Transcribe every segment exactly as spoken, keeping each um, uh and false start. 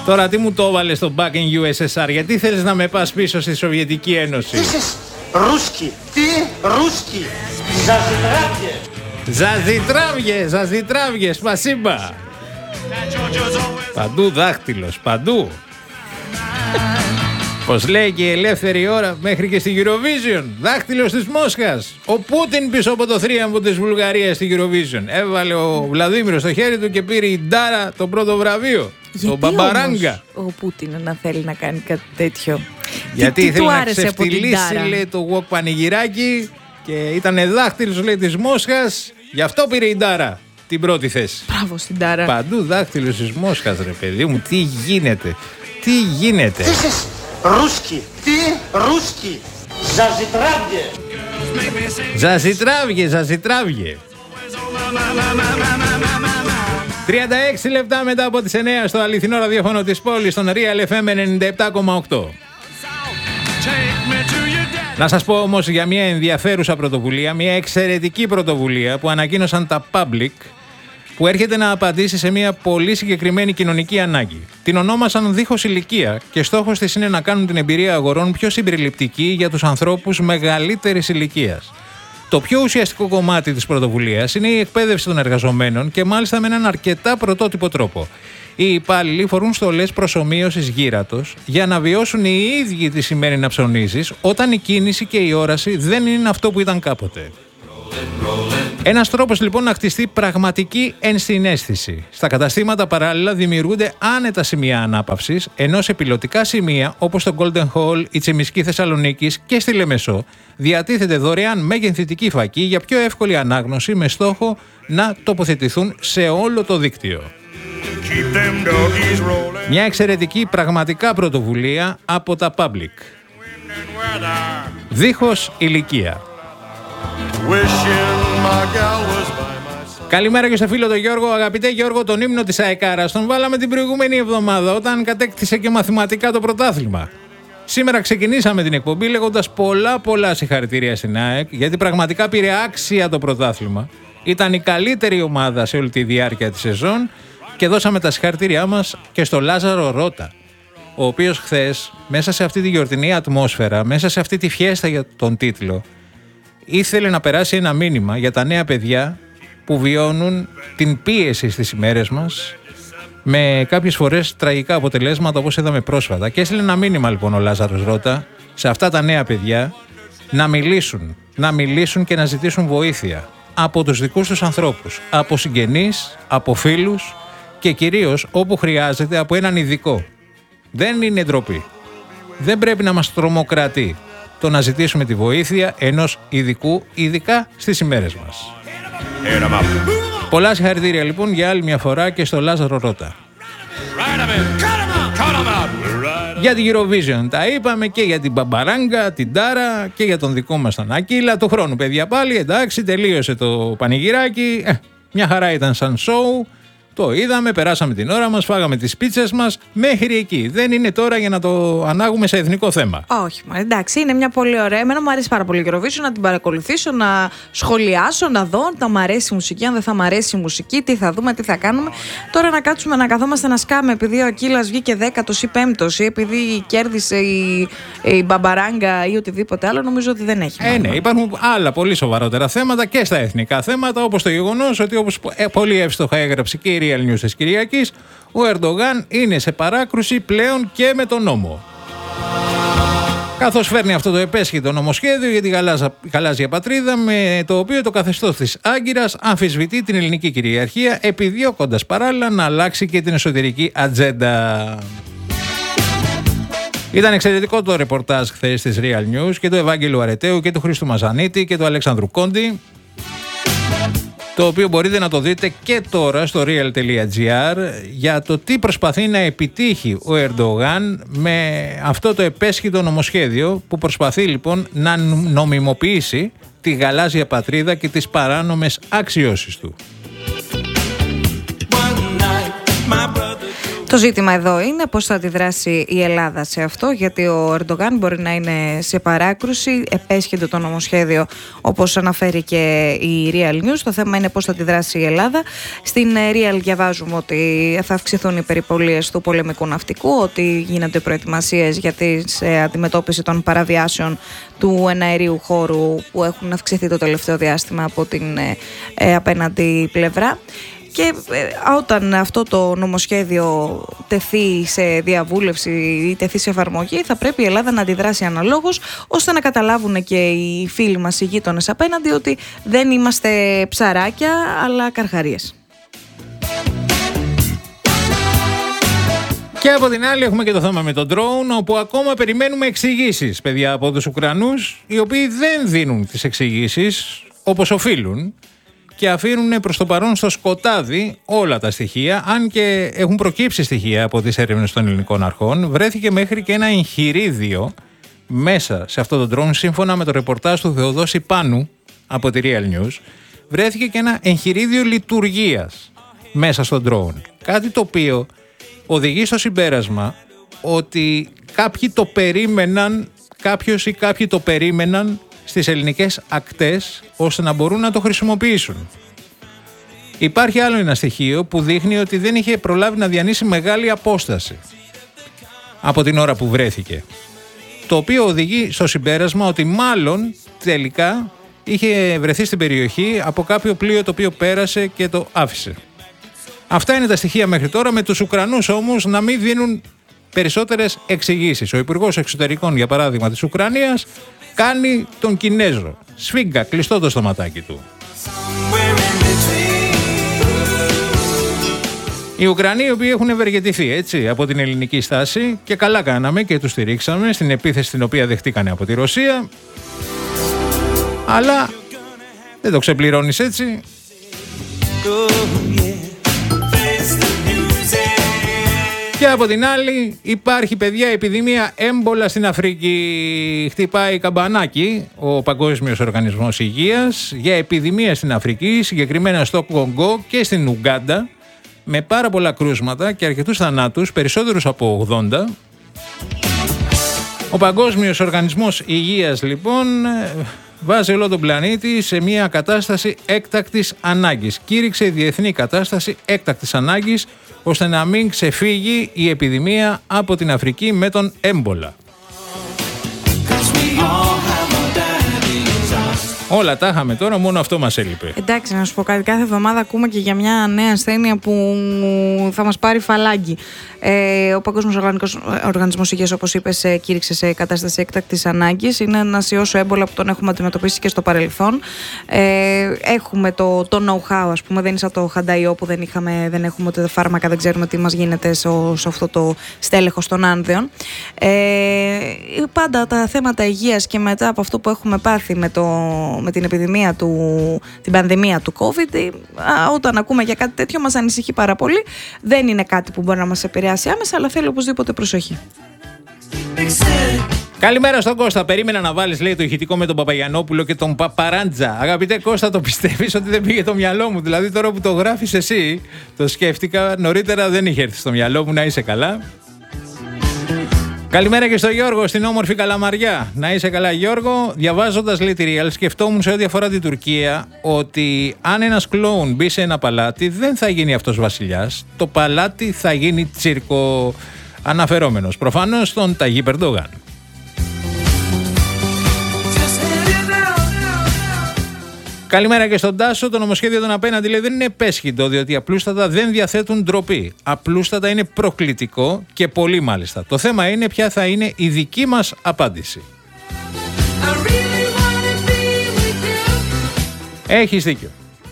Τώρα τι μου το έβαλες στο back in γιου ες ες αρ, γιατί θέλεις να με πας πίσω στη Σοβιετική Ένωση? Ρούσκι, τι, ρούσκι, ζαζιτράβιε. Ζαζιτράβιε, ζαζιτράβιε, σπασίμπα. Παντού δάχτυλος, παντού. Πως λέει και η ελεύθερη ώρα, μέχρι και στη Eurovision. Δάχτυλος της Μόσχας. Ο Πούτιν πίσω από το θρίαμβο της Βουλγαρίας στη Eurovision. Έβαλε ο Βλαδίμηρος στο χέρι του και πήρε η Ντάρα το πρώτο βραβείο. Γιατί το Μπαμπαράγκα. Ο Πούτιν να θέλει να κάνει κάτι τέτοιο? Γιατί τι, ήθελε τι να ξεφτυλίσει, λέει, το walk πανηγυράκι και ήταν δάχτυλος, λέει, της Μόσχας. Γι' αυτό πήρε η Ντάρα την πρώτη θέση. Μπράβο στην Ντάρα. Παντού δάχτυλος της Μόσχας, ρε παιδί μου. Τι γίνεται, τι γίνεται. Ρούσκι, τι, ρούσκι, ζαζιτράβιε. Ζαζιτράβιε, ζαζιτράβιε. τριάντα έξι λεπτά μετά από τις εννιά στο αληθινό ραδιόφωνο της πόλης, στον Real εφ εμ ενενήντα επτά κόμμα οκτώ. Να σας πω όμως για μια ενδιαφέρουσα πρωτοβουλία, μια εξαιρετική πρωτοβουλία που ανακοίνωσαν τα Public, που έρχεται να απαντήσει σε μια πολύ συγκεκριμένη κοινωνική ανάγκη. Την ονόμασαν Δίχως Ηλικία και στόχος της είναι να κάνουν την εμπειρία αγορών πιο συμπεριληπτική για τους ανθρώπους μεγαλύτερης ηλικίας. Το πιο ουσιαστικό κομμάτι της πρωτοβουλίας είναι η εκπαίδευση των εργαζομένων και μάλιστα με έναν αρκετά πρωτότυπο τρόπο. Οι υπάλληλοι φορούν στολές προσομοίωσης γύρατος για να βιώσουν οι ίδιοι τι σημαίνει να ψωνίζεις όταν η κίνηση και η όραση δεν είναι αυτό που ήταν κάποτε. Ένας τρόπος λοιπόν να χτιστεί πραγματική ενσυναίσθηση. Στα καταστήματα παράλληλα δημιουργούνται άνετα σημεία ανάπαυσης, ενώ σε πιλωτικά σημεία όπως το Golden Hall, η Τσιμισκή Θεσσαλονίκης και στη Λεμεσό διατίθεται δωρεάν μεγενθητική φακή για πιο εύκολη ανάγνωση με στόχο να τοποθετηθούν σε όλο το δίκτυο. Μια εξαιρετική πραγματικά πρωτοβουλία από τα Public. Δίχως ηλικία. Καλημέρα και στο φίλο τον Γιώργο. Αγαπητέ Γιώργο, τον ύμνο της ΑΕΚΑΡΑς τον βάλαμε την προηγούμενη εβδομάδα όταν κατέκτησε και μαθηματικά το πρωτάθλημα. Σήμερα ξεκινήσαμε την εκπομπή λέγοντας πολλά πολλά συγχαρητήρια στην ΑΕΚ, γιατί πραγματικά πήρε άξια το πρωτάθλημα. Ήταν η καλύτερη ομάδα σε όλη τη διάρκεια της σεζόν και δώσαμε τα συγχαρητήριά μας και στο Λάζαρο Ρώτα, ο οποίος χθες μέσα σε αυτή τη γιορτινή ατμόσφαιρα, μέσα σε αυτή τη φιέστα για τον τίτλο, ήθελε να περάσει ένα μήνυμα για τα νέα παιδιά που βιώνουν την πίεση στις ημέρες μας με κάποιες φορές τραγικά αποτελέσματα όπως είδαμε πρόσφατα. Και έστειλε ένα μήνυμα λοιπόν ο Λάζαρος Ρώτα σε αυτά τα νέα παιδιά να μιλήσουν, να μιλήσουν και να ζητήσουν βοήθεια από τους δικούς τους ανθρώπους, από συγγενείς, από φίλους και κυρίως όπου χρειάζεται από έναν ειδικό. Δεν είναι ντροπή. Δεν πρέπει να μας τρομοκρατεί το να ζητήσουμε τη βοήθεια ενός ειδικού, ειδικά στις ημέρες μας. Πολλά συγχαρητήρια λοιπόν για άλλη μια φορά και στο Λάζαρο Ρώτα. Για την Eurovision τα είπαμε και για την Μπαμπαράγκα, την Ντάρα και για τον δικό μας τον Ακύλα. Του χρόνου παιδιά πάλι, εντάξει, τελείωσε το πανηγυράκι, ε, μια χαρά ήταν σαν σοου. Το είδαμε, περάσαμε την ώρα μας, φάγαμε τις πίτσες μας, μέχρι εκεί. Δεν είναι τώρα για να το ανάγουμε σε εθνικό θέμα. Όχι, μα εντάξει, είναι μια πολύ ωραία. Εμένα μου αρέσει πάρα πολύ η Eurovision, να την παρακολουθήσω, να σχολιάσω, να δω αν μου αρέσει η μουσική, αν δεν θα μου αρέσει η μουσική, τι θα δούμε, τι θα κάνουμε. Τώρα να κάτσουμε να καθόμαστε να σκάμε επειδή ο Ακύλας βγήκε δέκατος ή πέμπτος ή επειδή κέρδισε η, η Μπαμπαράγκα ή οτιδήποτε άλλο, νομίζω ότι δεν έχει. Ε, ναι, υπάρχουν άλλα πολύ σοβαρότερα θέματα και στα εθνικά θέματα, όπως το γεγονός ότι, όπως πολύ εύστοχα έγραψε και η Real News της Κυριακής, ο Ερντογάν είναι σε παράκρουση πλέον και με τον νόμο. Καθώς φέρνει αυτό το επέσχυτο νομοσχέδιο για τη γαλάζα, γαλάζια πατρίδα, με το οποίο το καθεστώς της Άγκυρας αμφισβητεί την ελληνική κυριαρχία, επιδιώκοντας παράλληλα να αλλάξει και την εσωτερική ατζέντα. Ήταν εξαιρετικό το ρεπορτάζ χθες της Real News και του Ευάγγελου Αρετέου και του Χρήστου Μαζανίτη και του Αλέξανδρου Κόντι, το οποίο μπορείτε να το δείτε και τώρα στο real.gr για το τι προσπαθεί να επιτύχει ο Ερντογάν με αυτό το επέσχυτο νομοσχέδιο που προσπαθεί λοιπόν να νομιμοποιήσει τη γαλάζια πατρίδα και τις παράνομες αξιώσεις του. Το Το ζήτημα εδώ είναι πώς θα αντιδράσει η Ελλάδα σε αυτό, γιατί ο Ερντογάν μπορεί να είναι σε παράκρουση, επέσχεται το νομοσχέδιο όπως αναφέρει και η Real News. Το θέμα είναι πώς θα αντιδράσει η Ελλάδα. Στην Real διαβάζουμε ότι θα αυξηθούν οι περιπολίες του πολεμικού ναυτικού, ότι γίνονται προετοιμασίες για τη αντιμετώπιση των παραβιάσεων του εναερίου χώρου που έχουν αυξηθεί το τελευταίο διάστημα από την ε, απέναντι πλευρά. Και όταν αυτό το νομοσχέδιο τεθεί σε διαβούλευση ή τεθεί σε εφαρμογή, θα πρέπει η Ελλάδα να αντιδράσει αναλόγως, ώστε να καταλάβουν και οι φίλοι μας, οι γείτονες απέναντι, ότι δεν είμαστε ψαράκια αλλά καρχαρίες. Και από την άλλη έχουμε και το θέμα με τον drone, όπου ακόμα περιμένουμε εξηγήσεις, παιδιά, από τους Ουκρανούς, οι οποίοι δεν δίνουν τις εξηγήσεις όπως οφείλουν και αφήνουν προς το παρόν στο σκοτάδι όλα τα στοιχεία, αν και έχουν προκύψει στοιχεία από τις έρευνες των ελληνικών αρχών. Βρέθηκε μέχρι και ένα εγχειρίδιο μέσα σε αυτό το drone, σύμφωνα με το ρεπορτάζ του Θεοδόση Πάνου από τη Real News. Βρέθηκε και ένα εγχειρίδιο λειτουργίας μέσα στο drone. Κάτι το οποίο οδηγεί στο συμπέρασμα ότι κάποιοι το περίμεναν, κάποιος ή κάποιοι το περίμεναν στις ελληνικές ακτές, ώστε να μπορούν να το χρησιμοποιήσουν. Υπάρχει άλλο ένα στοιχείο που δείχνει ότι δεν είχε προλάβει να διανύσει μεγάλη απόσταση από την ώρα που βρέθηκε, το οποίο οδηγεί στο συμπέρασμα ότι μάλλον τελικά είχε βρεθεί στην περιοχή από κάποιο πλοίο το οποίο πέρασε και το άφησε. Αυτά είναι τα στοιχεία μέχρι τώρα, με τους Ουκρανούς όμως να μην δίνουν περισσότερες εξηγήσεις. Ο Υπουργός Εξωτερικών, για παράδειγμα, της Ουκρανίας κάνει τον Κινέζο. Σφίγγα, κλειστό το στοματάκι του. Οι Ουκρανοί, οι οποίοι έχουν ευεργετηθεί έτσι από την ελληνική στάση, και καλά κάναμε και τους στηρίξαμε στην επίθεση την οποία δεχτήκανε από τη Ρωσία, αλλά δεν το ξεπληρώνεις έτσι. Και από την άλλη υπάρχει, παιδιά, επιδημία έμπολα στην Αφρική. Χτυπάει καμπανάκι ο Παγκόσμιος Οργανισμός Υγείας για επιδημία στην Αφρική, συγκεκριμένα στο Κονγκό και στην Ουγκάντα, με πάρα πολλά κρούσματα και αρκετούς θανάτους, περισσότερους από ογδόντα. Ο Παγκόσμιος Οργανισμός Υγείας, λοιπόν, βάζει όλο τον πλανήτη σε μια κατάσταση έκτακτης ανάγκης. Κήρυξε διεθνή κατάσταση έκτακτης ανάγκης, ώστε να μην ξεφύγει η επιδημία από την Αφρική με τον έμπολα. Όλα τα είχαμε τώρα, μόνο αυτό μας έλειπε. Εντάξει, να σου πω κάτι. Κάθε εβδομάδα ακούμε και για μια νέα ασθένεια που θα μας πάρει φαλάγγι. Ε, ο Παγκόσμιος Οργανισμός Υγείας, όπως είπες, κήρυξε σε κατάσταση έκτακτης ανάγκης. Είναι ένας ιός ο έμπολα που τον έχουμε αντιμετωπίσει και στο παρελθόν. Ε, έχουμε το, το know-how, ας πούμε. Δεν είναι σαν το χανταϊό που δεν, είχαμε, δεν έχουμε ούτε φάρμακα, δεν ξέρουμε τι μας γίνεται σε, σε αυτό το στέλεχος των άνδεων. Ε, πάντα τα θέματα υγείας, και μετά από αυτό που έχουμε πάθει με το. με την επιδημία του, την πανδημία του COVID, όταν ακούμε για κάτι τέτοιο μας ανησυχεί πάρα πολύ. Δεν είναι κάτι που μπορεί να μας επηρεάσει άμεσα, αλλά θέλει οπωσδήποτε προσοχή. Καλημέρα στον Κώστα. Περίμενα να βάλεις, λέει, το ηχητικό με τον Παπαγιαννόπουλο και τον Παπαράντζα. Αγαπητέ Κώστα, το πιστεύεις ότι δεν πήγε το μυαλό μου? Δηλαδή, τώρα που το γράφεις εσύ, το σκέφτηκα. Νωρίτερα δεν είχε έρθει στο μυαλό μου. Να είσαι καλά. Καλημέρα και στο Γιώργο, στην όμορφη Καλαμαριά. Να είσαι καλά, Γιώργο. Διαβάζοντας, λέει, τη Real, σκεφτόμουν σε ό,τι αφορά την Τουρκία ότι αν ένας κλόουν μπει σε ένα παλάτι, δεν θα γίνει αυτός βασιλιάς. Το παλάτι θα γίνει τσίρκο. Αναφερόμενος προφανώς στον Ταγίπ Ερντογάν. Καλημέρα και στον Τάσο. Το νομοσχέδιο των απέναντι, λέει, δεν είναι επέσχυντο, διότι απλούστατα δεν διαθέτουν ντροπή. Απλούστατα είναι προκλητικό, και πολύ μάλιστα. Το θέμα είναι ποια θα είναι η δική μας απάντηση. Έχεις δίκιο.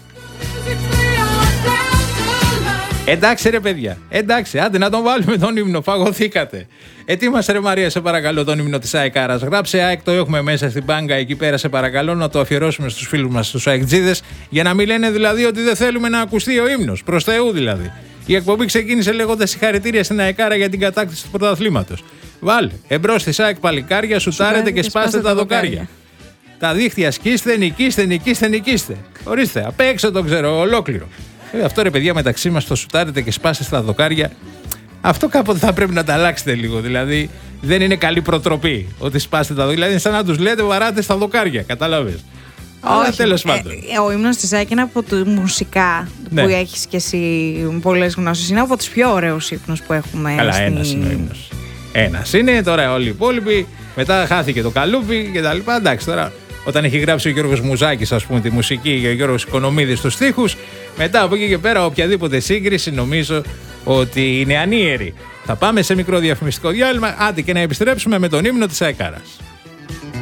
Εντάξει, ρε παιδιά, εντάξει, άντε να τον βάλουμε τον ύμνο, φαγωθήκατε. Ετοίμασε, ρε Μαρία, σε παρακαλώ, τον ύμνο της ΑΕΚΑΡΑς. Γράψε ΑΕΚ, το έχουμε μέσα στην μπάγκα εκεί πέρα, σε παρακαλώ, να το αφιερώσουμε στους φίλους μας, στους ΑΕΚτζίδες, για να μην λένε δηλαδή ότι δεν θέλουμε να ακουστεί ο ύμνος, προς Θεού δηλαδή. Η εκπομπή ξεκίνησε λέγοντας συγχαρητήρια στην ΑΕΚΑΡΑ για την κατάκτηση του πρωταθλήματος. Βάλε, εμπρός στη ΑΕΚ παλικάρια, σουτάρετε και σπάστε τα δοκάρια. Τα δίχτυα σκίστε, νικήστε, νικήστε, νικήστε. Ορίστε, απ' έξω το ξέρω, ολόκληρο. Ε, αυτό, ρε παιδιά, μεταξύ μας, το σουτάρετε και σπάστε στα δοκάρια. Αυτό κάποτε θα πρέπει να τα αλλάξετε λίγο. Δηλαδή δεν είναι καλή προτροπή ότι σπάστε τα δόντια. Δηλαδή είναι σαν να τους λέτε βαράτε στα δοκάρια. Κατάλαβες. Αλλά τέλος πάντων. Ε, ο ύμνος της ΑΕΚ είναι από τα μουσικά Ναι. που έχεις και εσύ πολλές γνώσεις. Είναι από τους πιο ωραίους ύμνους που έχουμε. Καλά, στην... ένας είναι ο ύμνος. Ένας είναι, τώρα όλοι οι υπόλοιποι. Μετά χάθηκε το καλούπι και τα λοιπά. Εντάξει, τώρα όταν έχει γράψει ο Γιώργος Μουζάκης, ας πούμε, τη μουσική και ο Γιώργος Οικονομίδης στους στίχους, μετά από εκεί και πέρα οποιαδήποτε σύγκριση νομίζω ότι είναι ανίερη. Θα πάμε σε μικρό διαφημιστικό διάλειμμα, άντε και να επιστρέψουμε με τον ύμνο της ΑΕΚΑΡΑΣ.